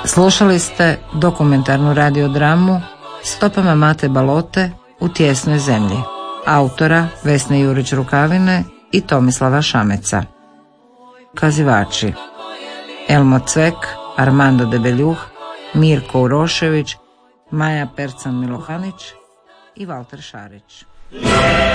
Slušali ste dokumentarnu radiodramu Stopama Mate Balote u tijesnoj zemlji, autora Vesne Jurić Rukavine i Tomislava Šameca. Kazivači: Elmo Cvek, Armando Debeljuh, Mirko Urošević, Maja Percan Milohanić i Valter Šarić.